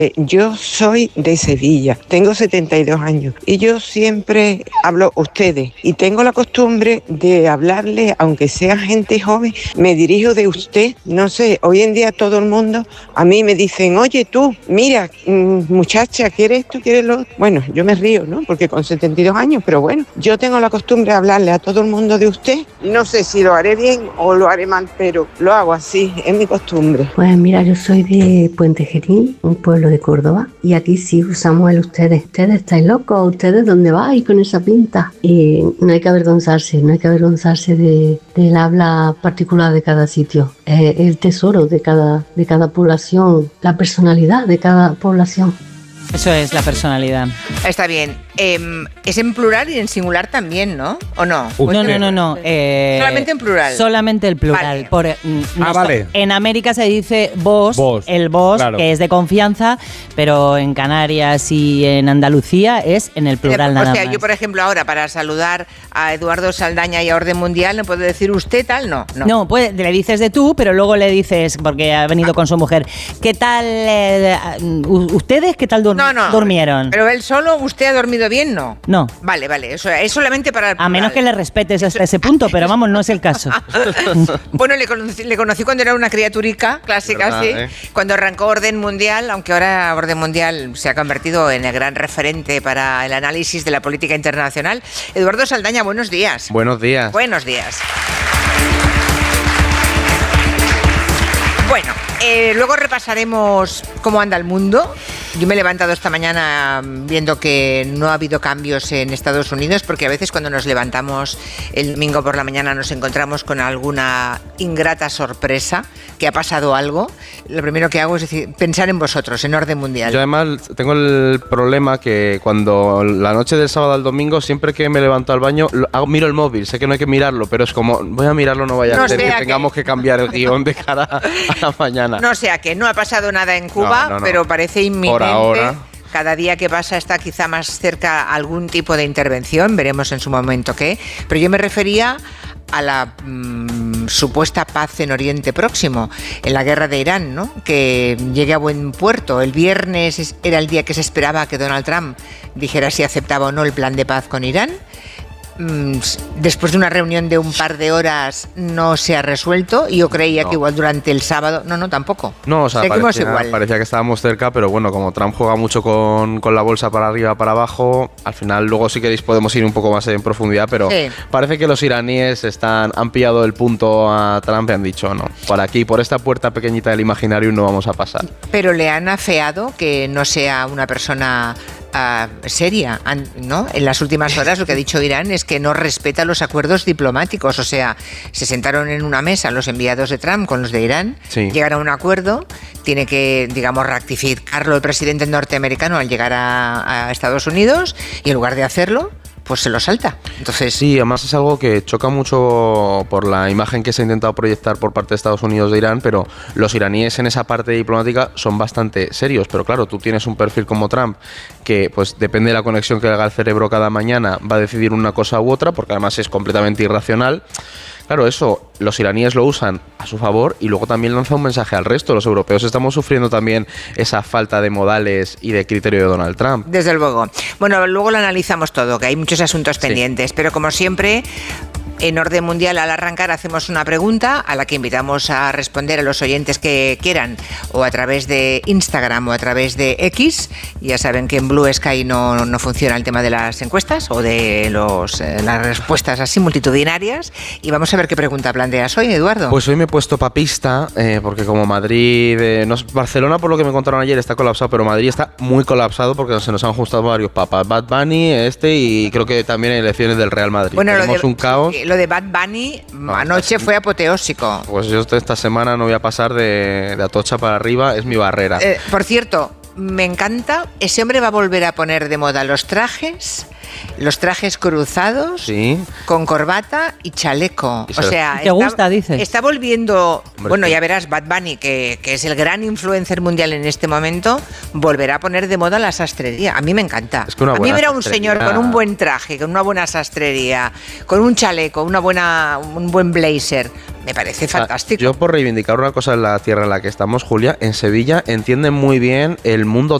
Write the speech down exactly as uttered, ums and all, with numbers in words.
Yo soy de Sevilla, tengo setenta y dos años y yo siempre hablo ustedes y tengo la costumbre de hablarle, aunque sea gente joven, me dirijo de usted. No sé, hoy en día todo el mundo a mí me dicen, oye tú, mira, muchacha, ¿quieres esto, quieres lo otro? Bueno, yo me río, ¿no? Porque con setenta y dos años, pero bueno, yo tengo la costumbre de hablarle a todo el mundo de usted. No sé si lo haré bien o lo haré mal, pero lo hago así, es mi costumbre. Pues mira, yo soy de Puente Genil, un pueblo de Córdoba, y aquí sí usamos el ustedes. Ustedes estáis locos, ustedes dónde vais con esa pinta. Y no hay que avergonzarse, no hay que avergonzarse de, del habla particular de cada sitio. Es el tesoro de cada, de cada población, la personalidad de cada población. Eso es la personalidad. Está bien. Eh, es en plural y en singular también, ¿no? ¿O no? Uh, no, no, no, no. Eh, solamente en plural. Solamente el plural. Vale. Por, no ah, vale. En América se dice vos, vos el vos, claro. que es de confianza, pero en Canarias y en Andalucía es en el plural eh, nada más. O sea, más. yo, por ejemplo, ahora para saludar a Eduardo Saldaña y a Orden Mundial, ¿no puedo decir usted tal? No, no. No, pues, le dices de tú, pero luego le dices, porque ha venido ah. con su mujer, ¿qué tal? Eh, ¿Ustedes qué tal dur- no, no, durmieron? Pero él solo, ¿usted ha dormido bien? No. No. Vale, vale, eso es solamente para el plural. A menos que le respetes hasta ese punto, pero vamos, no es el caso. Bueno, le conocí, le conocí cuando era una criaturica clásica, ¿verdad, sí, eh? Cuando arrancó Orden Mundial, aunque ahora Orden Mundial se ha convertido en el gran referente para el análisis de la política internacional. Eduardo Saldaña, buenos días. Buenos días. Buenos días. Bueno, eh, luego repasaremos cómo anda el mundo. Yo me he levantado esta mañana viendo que no ha habido cambios en Estados Unidos, porque a veces cuando nos levantamos el domingo por la mañana nos encontramos con alguna ingrata sorpresa, que ha pasado algo. Lo primero que hago es decir, pensar en vosotros, en Orden Mundial. Yo además tengo el problema que cuando la noche del sábado al domingo, siempre que me levanto al baño, hago, miro el móvil. Sé que no hay que mirarlo, pero es como, voy a mirarlo, no vaya no a ser que tengamos que... que cambiar el guión de cara a la mañana. No sea que no ha pasado nada en Cuba, no, no, no. pero parece inminente. Por ahora. Cada día que pasa está quizá más cerca algún tipo de intervención, veremos en su momento qué. Pero yo me refería a la mmm, supuesta paz en Oriente Próximo, en la guerra de Irán, ¿no? Que llegue a buen puerto. El viernes era el día que se esperaba que Donald Trump dijera si aceptaba o no el plan de paz con Irán. Después de una reunión de un par de horas no se ha resuelto y yo creía no. que igual durante el sábado... No, no, tampoco. No, o sea, Seguimos parecía, igual. parecía que estábamos cerca, pero bueno, como Trump juega mucho con, con la bolsa para arriba, para abajo, al final luego sí que podemos ir un poco más en profundidad, pero sí. parece que los iraníes están, han pillado el punto a Trump y han dicho no, por aquí, por esta puerta pequeñita del imaginario no vamos a pasar. Pero le han afeado que no sea una persona... Uh, seria, ¿no? En las últimas horas lo que ha dicho Irán es que no respeta los acuerdos diplomáticos, o sea, se sentaron en una mesa los enviados de Trump con los de Irán, sí. llegaron a un acuerdo, tiene que, digamos, rectificarlo el presidente norteamericano al llegar a, a Estados Unidos y en lugar de hacerlo, pues se lo salta. Entonces, sí, además es algo que choca mucho por la imagen que se ha intentado proyectar por parte de Estados Unidos de Irán, pero los iraníes en esa parte diplomática son bastante serios, pero claro, tú tienes un perfil como Trump que pues depende de la conexión que haga el cerebro cada mañana, va a decidir una cosa u otra, porque además es completamente irracional. Claro, eso los iraníes lo usan a su favor y luego también lanza un mensaje al resto. Los europeos estamos sufriendo también esa falta de modales y de criterio de Donald Trump. Desde luego. Bueno, luego lo analizamos todo, que hay muchos asuntos pendientes, sí. pero como siempre... En Orden Mundial, al arrancar, hacemos una pregunta a la que invitamos a responder a los oyentes que quieran, o a través de Instagram o a través de X. Ya saben que en Blue Sky no, no funciona el tema de las encuestas o de los, eh, las respuestas así multitudinarias. Y vamos a ver qué pregunta planteas hoy, Eduardo. Pues hoy me he puesto papista, eh, porque como Madrid... Eh, no, Barcelona, por lo que me contaron ayer, está colapsado, pero Madrid está muy colapsado porque se nos han juntado varios papas. Bad Bunny, este, y creo que también hay elecciones del Real Madrid. Bueno, tenemos de, un caos... Lo de Bad Bunny no, anoche fue apoteósico. Pues yo esta semana no voy a pasar de, de Atocha para arriba, es mi barrera. Eh, por cierto, me encanta, ese hombre va a volver a poner de moda los trajes los trajes cruzados, sí, con corbata y chaleco. Y o sea, ¿te está, gusta, dices? Está volviendo, Hombre, bueno, ya verás, Bad Bunny, que, que es el gran influencer mundial en este momento, volverá a poner de moda la sastrería. A mí me encanta. Es que una a mí ver a un sastrería... señor con un buen traje, con una buena sastrería, con un chaleco, una buena, un buen blazer, me parece fantástico. Yo, por reivindicar una cosa en la tierra en la que estamos, Julia, en Sevilla entienden muy bien el mundo